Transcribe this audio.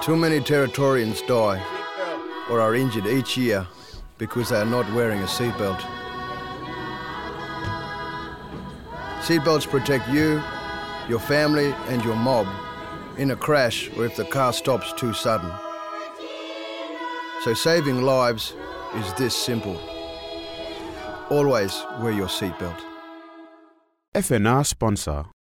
Too many Territorians die or are injured each year because they are not wearing a seatbelt. Seatbelts protect you, your family and your mob in a crash or if the car stops too sudden. So saving lives is this simple. Always wear your seatbelt. FNR sponsor